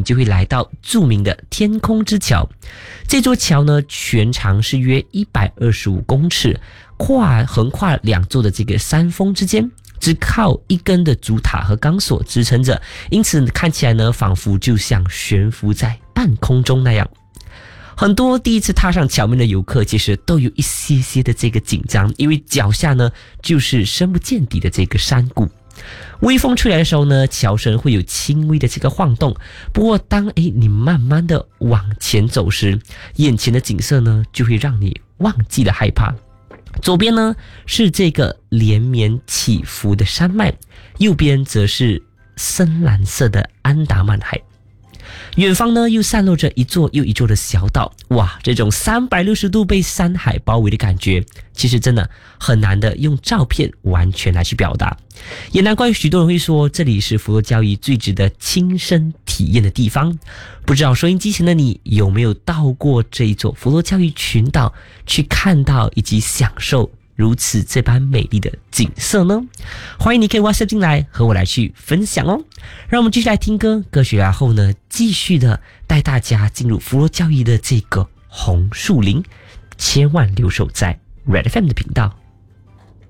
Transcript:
就会来到著名的天空之桥。这座桥呢，全长是约125公尺，横跨2座的这个山峰之间，只靠一根的竹塔和钢索支撑着，因此看起来呢，仿佛就像悬浮在半空中那样。很多第一次踏上桥面的游客其实都有一些的这个紧张，因为脚下呢就是深不见底的这个山谷。微风吹来的时候呢，桥身会有轻微的这个晃动，不过当你慢慢的往前走时，眼前的景色呢就会让你忘记了害怕。左边呢是这个连绵起伏的山脉，右边则是深蓝色的安达曼海。远方呢又散落着一座又一座的小岛，哇，这种360度被山海包围的感觉，其实真的很难的用照片完全来去表达。也难怪许多人会说这里是佛罗交易最值得亲身体验的地方。不知道收音机前的你有没有到过这一座佛罗交易群岛，去看到以及享受如此这般美丽的景色呢？欢迎你可以 WhatsApp 进来和我来去分享哦。让我们继续来听歌，歌曲然后呢，继续的带大家进入佛罗交易的这个红树林，千万留守在 Red FM 的频道。